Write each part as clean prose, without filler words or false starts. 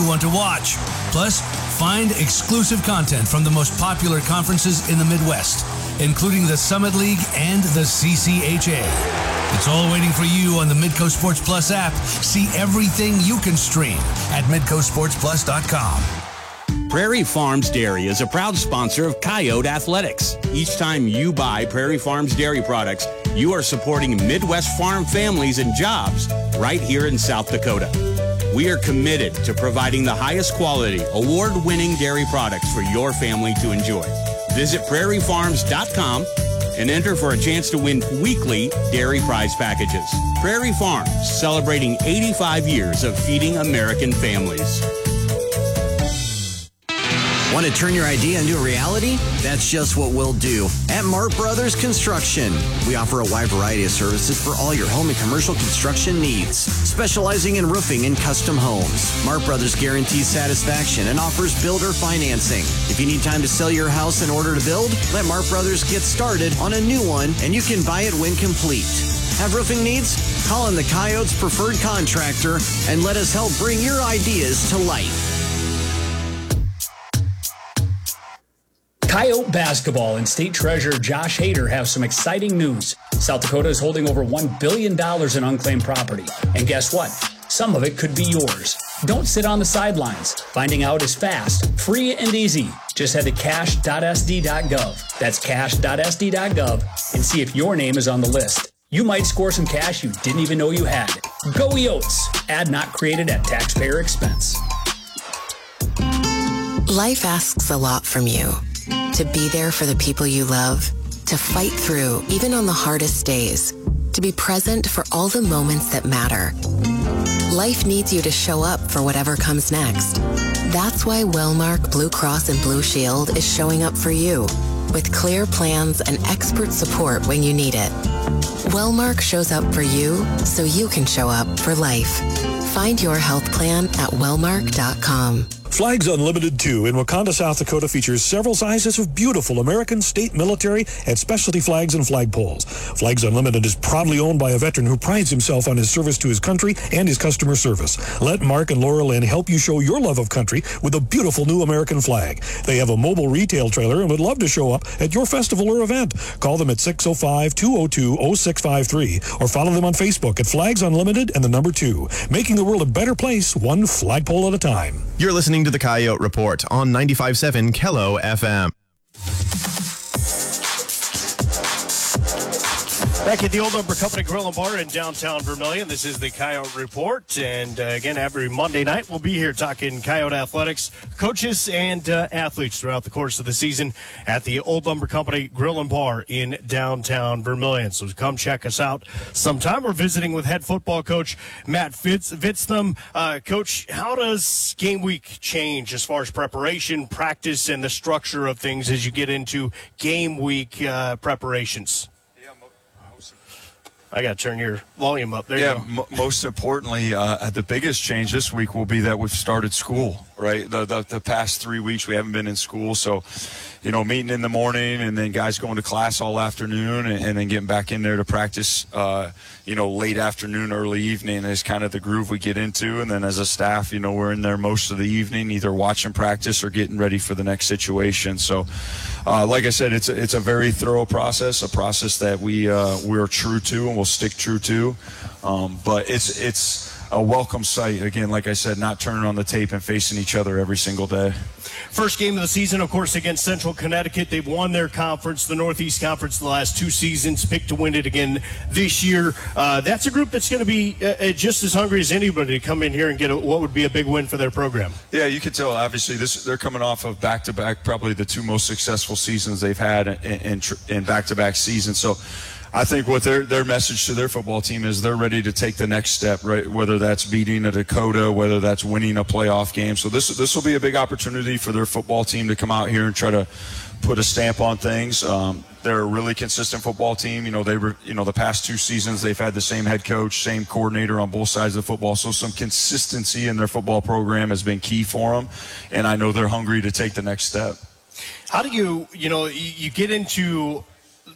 want to watch. Plus, find exclusive content from the most popular conferences in the Midwest, including the Summit League and the CCHA. It's all waiting for you on the Midco Sports Plus app. See everything you can stream at MidcoSportsPlus.com. Prairie Farms Dairy is a proud sponsor of Coyote Athletics. Each time you buy Prairie Farms Dairy products, you are supporting Midwest farm families and jobs right here in South Dakota. We are committed to providing the highest quality, award-winning dairy products for your family to enjoy. Visit prairiefarms.com and enter for a chance to win weekly dairy prize packages. Prairie Farms, celebrating 85 years of feeding American families. Want to turn your idea into a reality? That's just what we'll do at Mark Brothers Construction. We offer a wide variety of services for all your home and commercial construction needs, specializing in roofing and custom homes. Mark Brothers guarantees satisfaction and offers builder financing. If you need time to sell your house in order to build, let Mark Brothers get started on a new one, and you can buy it when complete. Have roofing needs? Call in the Coyotes preferred contractor and let us help bring your ideas to life. Coyote basketball and state treasurer Josh Hader have some exciting news. South Dakota is holding over $1 billion in unclaimed property. And guess what? Some of it could be yours. Don't sit on the sidelines. Finding out is fast, free, and easy. Just head to cash.sd.gov. That's cash.sd.gov and see if your name is on the list. You might score some cash you didn't even know you had. Go Yotes! Ad not created at taxpayer expense. Life asks a lot from you. To be there for the people you love, to fight through even on the hardest days, to be present for all the moments that matter. Life needs you to show up for whatever comes next. That's why Wellmark Blue Cross and Blue Shield is showing up for you, with clear plans and expert support when you need it. Wellmark shows up for you so you can show up for life. Find your health plan at wellmark.com. Flags Unlimited 2 in Wakanda, South Dakota features several sizes of beautiful American, state, military, and specialty flags and flagpoles. Flags Unlimited is proudly owned by a veteran who prides himself on his service to his country and his customer service. Let Mark and Laura Lynn help you show your love of country with a beautiful new American flag. They have a mobile retail trailer and would love to show up at your festival or event. Call them at 605-202-0653 or follow them on Facebook at Flags Unlimited and the number 2. Making the world a better place, one flagpole at a time. You're listening to the Coyote Report on 95.7 Kello FM. Back at the Old Lumber Company Grill and Bar in downtown Vermilion. This is the Coyote Report. And again, every Monday night, we'll be here talking Coyote athletics, coaches, and athletes throughout the course of the season at the Old Lumber Company Grill and Bar in downtown Vermilion. So come check us out sometime. We're visiting with head football coach Matt Vitztham. Coach, how does game week change as far as preparation, practice, and the structure of things as you get into game week preparations? I got to turn your volume up. There you go. Most importantly, the biggest change this week will be that we've started school, right? The past 3 weeks we haven't been in school, so, you know, meeting in the morning and then guys going to class all afternoon and then getting back in there to practice, late afternoon, early evening is kind of the groove we get into. And then as a staff, you know, we're in there most of the evening, either watching practice or getting ready for the next situation. So, like I said, it's a very thorough process, a process that we're true to and will stick true to. But it's a welcome sight. Again, like I said, not turning on the tape and facing each other every single day. First game of the season, of course, against Central Connecticut. They've won their conference, the Northeast Conference, the last 2 seasons, picked to win it again this year. That's a group that's going to be just as hungry as anybody to come in here and get what would be a big win for their program. Yeah, you can tell, obviously, they're coming off of back-to-back, probably the 2 most successful seasons they've had in back-to-back seasons. So I think what their message to their football team is they're ready to take the next step, right? Whether that's beating a Dakota, whether that's winning a playoff game. So this will be a big opportunity for their football team to come out here and try to put a stamp on things. They're a really consistent football team. You know, the past 2 seasons they've had the same head coach, same coordinator on both sides of the football. So some consistency in their football program has been key for them, and I know they're hungry to take the next step. How do you get into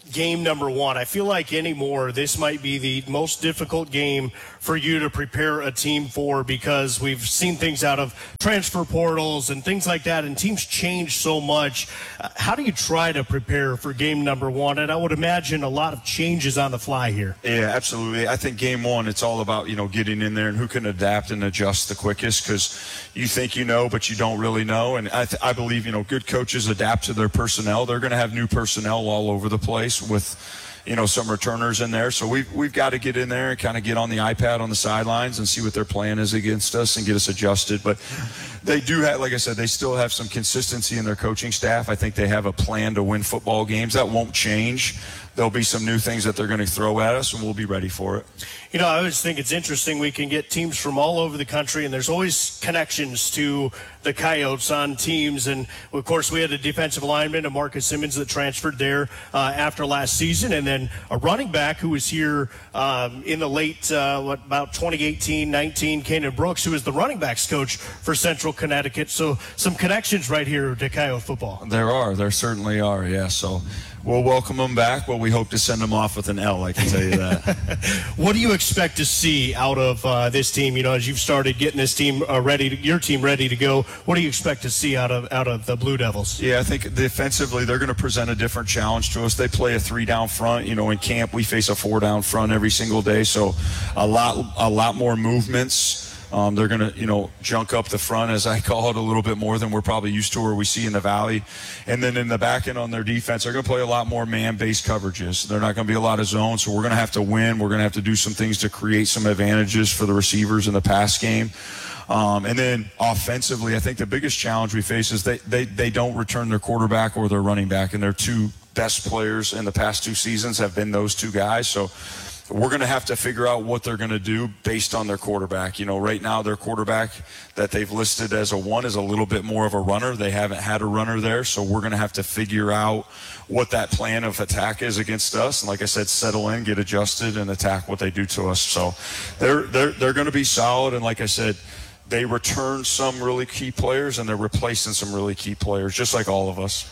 game number one. I feel like anymore, this might be the most difficult game for you to prepare a team for, because we've seen things out of transfer portals and things like that, and teams change so much. How do you try to prepare for game number one? And I would imagine a lot of changes on the fly here. Yeah, absolutely. I think game one, it's all about, getting in there and who can adapt and adjust the quickest, because you think you know, but you don't really know. And I believe, good coaches adapt to their personnel. They're going to have new personnel all over the place with some returners in there. So we've got to get in there and kind of get on the iPad on the sidelines and see what their plan is against us and get us adjusted. But they do have, like I said, they still have some consistency in their coaching staff. I think they have a plan to win football games. That won't change. There'll be some new things that they're going to throw at us, and we'll be ready for it. I always think it's interesting. We can get teams from all over the country, and there's always connections to the Coyotes on teams. And, of course, we had a defensive lineman, a Marcus Simmons, that transferred there after last season, and then a running back who was here in the late, about 2018-19, Kanan Brooks, who was the running backs coach for Central Connecticut. So some connections right here to Coyote football. There certainly are, yeah. So we'll welcome them back. Well, we hope to send them off with an L, I can tell you that. What do you expect to see out of this team? As you've started getting this team your team ready to go, what do you expect to see out of the Blue Devils? Yeah, I think defensively they're going to present a different challenge to us. They play a 3-down front. In camp we face a 4-down front every single day, so a lot more movements. They're going to, junk up the front, as I call it, a little bit more than we're probably used to or we see in the Valley. And then in the back end on their defense, they're going to play a lot more man-based coverages. They're not going to be a lot of zones, so we're going to have to win. We're going to have to do some things to create some advantages for the receivers in the pass game. And then offensively, I think the biggest challenge we face is they don't return their quarterback or their running back, and their two best players in the past 2 seasons have been those two guys. So we're going to have to figure out what they're going to do based on their quarterback. Right now their quarterback that they've listed as a 1 is a little bit more of a runner. They haven't had a runner there, so we're going to have to figure out what that plan of attack is against us. And like I said, settle in, get adjusted, and attack what they do to us. So they're going to be solid, and like I said, they return some really key players, and they're replacing some really key players, just like all of us.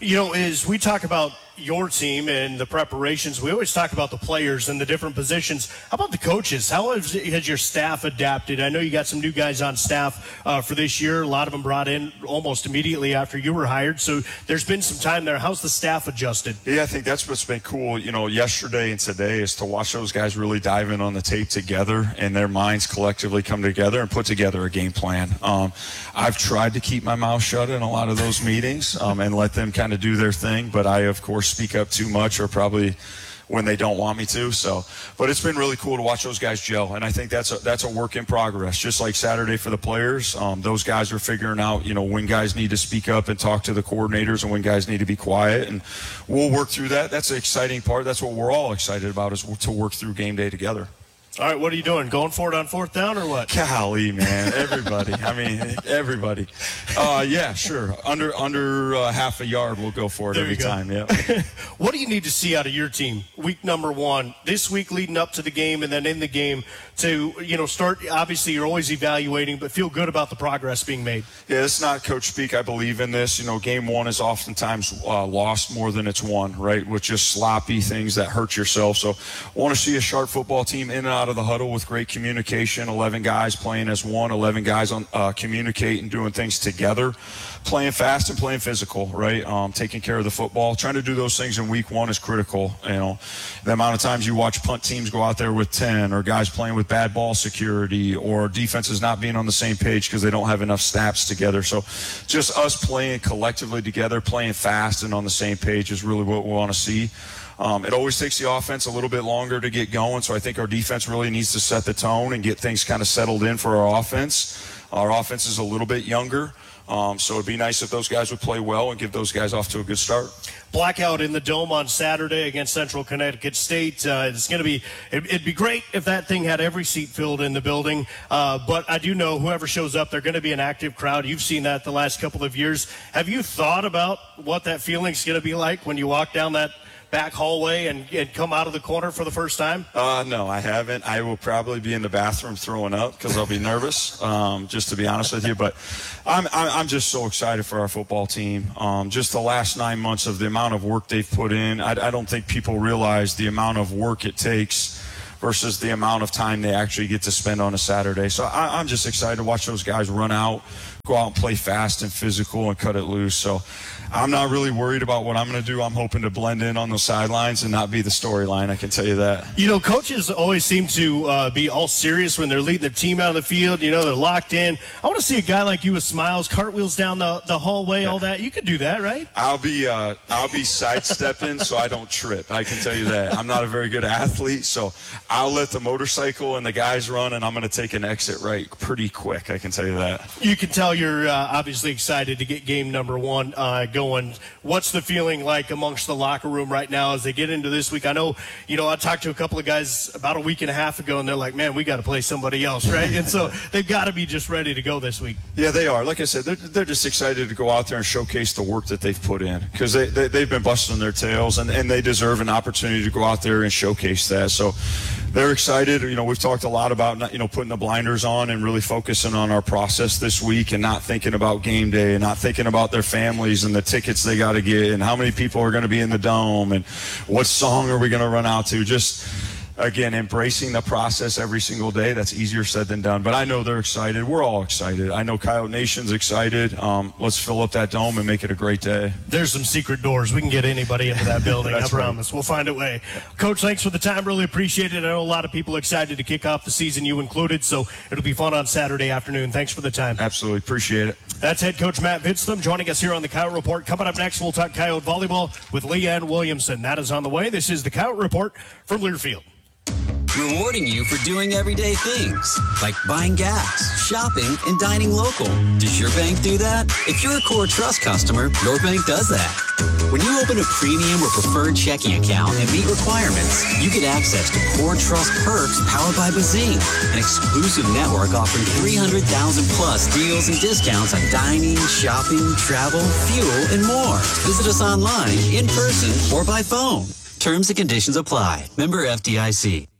As we talk about your team and the preparations, we always talk about the players and the different positions. How about the coaches? How has your staff adapted? I know you got some new guys on staff for this year. A lot of them brought in almost immediately after you were hired. So there's been some time there. How's the staff adjusted? Yeah, I think that's what's been cool, yesterday and today, is to watch those guys really dive in on the tape together and their minds collectively come together and put together a game plan. I've tried to keep my mouth shut in a lot of those meetings and let them kind of do their thing, but I, of course, speak up too much, or probably when they don't want me to. So, but it's been really cool to watch those guys gel, and I think that's a work in progress. Just like Saturday for the players, those guys are figuring out, when guys need to speak up and talk to the coordinators, and when guys need to be quiet, and we'll work through that. That's the exciting part. That's what we're all excited about, is to work through game day together. All right, what are you doing? Going for it on 4th down or what? Golly, man, everybody. Everybody. Yeah, sure. Under half a yard, we'll go for it every time. Yeah. What do you need to see out of your team week number 1, this week leading up to the game, and then in the game to, start? Obviously, you're always evaluating, but feel good about the progress being made. Yeah, it's not coach speak. I believe in this. Game 1 is oftentimes lost more than it's won, right? With just sloppy things that hurt yourself. So I want to see a sharp football team in and out of the huddle with great communication, 11 guys playing as one, 11 guys on communicating, doing things together, playing fast and playing physical, right? Taking care of the football. Trying to do those things in week 1 is critical. The amount of times you watch punt teams go out there with 10, or guys playing with bad ball security, or defenses not being on the same page because they don't have enough snaps together. So just us playing collectively together, playing fast and on the same page is really what we want to see. It always takes the offense a little bit longer to get going, so I think our defense really needs to set the tone and get things kind of settled in for our offense. Our offense is a little bit younger, so it'd be nice if those guys would play well and give those guys off to a good start. Blackout in the Dome on Saturday against Central Connecticut State. It's going to be, it'd be great if that thing had every seat filled in the building, but I do know whoever shows up, they're going to be an active crowd. You've seen that the last couple of years. Have you thought about what that feeling's going to be like when you walk down that back hallway and come out of the corner for the first time? No, I haven't. I will probably be in the bathroom throwing up because I'll be nervous, just to be honest with you. But I'm just so excited for our football team. Just the last 9 months of the amount of work they've put in. I don't think people realize the amount of work it takes versus the amount of time they actually get to spend on a Saturday. So I'm just excited to watch those guys run out, go out and play fast and physical and cut it loose. So I'm not really worried about what I'm going to do. I'm hoping to blend in on those sidelines and not be the storyline, I can tell you that. You know, coaches always seem to be all serious when they're leading their team out of the field. You know, they're locked in. I want to see a guy like you with smiles, cartwheels down the hallway, all that. You could do that, right? I'll be sidestepping so I don't trip. I can tell you that. I'm not a very good athlete, so I'll let the motorcycle and the guys run, and I'm going to take an exit right pretty quick. I can tell you that. You can tell you're obviously excited to get game number one going. What's the feeling like amongst the locker room right now as they get into this week? I know, I talked to a couple of guys about a week and a half ago, and they're like, man, we got to play somebody else, right? And so they've got to be just ready to go this week. Yeah, they are. Like I said, they're just excited to go out there and showcase the work that they've put in because they've been busting their tails, and they deserve an opportunity to go out there and showcase that. So they're excited. We've talked a lot about, putting the blinders on and really focusing on our process this week and not thinking about game day and not thinking about their families and the tickets they got to get and how many people are going to be in the dome and what song are we going to run out to. Just, again, embracing the process every single day. That's easier said than done. But I know they're excited. We're all excited. I know Coyote Nation's excited. Let's fill up that dome and make it a great day. There's some secret doors. We can get anybody into that building. I promise. Right. We'll find a way. Coach, thanks for the time. Really appreciate it. I know a lot of people excited to kick off the season, you included, so it'll be fun on Saturday afternoon. Thanks for the time. Absolutely. Appreciate it. That's head coach Matt Vitzthum joining us here on the Coyote Report. Coming up next, we'll talk Coyote volleyball with Leanne Williamson. That is on the way. This is the Coyote Report from Learfield. Rewarding you for doing everyday things, like buying gas, shopping, and dining local. Does your bank do that? If you're a Core Trust customer, your bank does that. When you open a premium or preferred checking account and meet requirements, you get access to Core Trust perks powered by Bazing, an exclusive network offering 300,000 plus deals and discounts on dining, shopping, travel, fuel, and more. Visit us online, in person, or by phone. Terms and conditions apply. Member FDIC.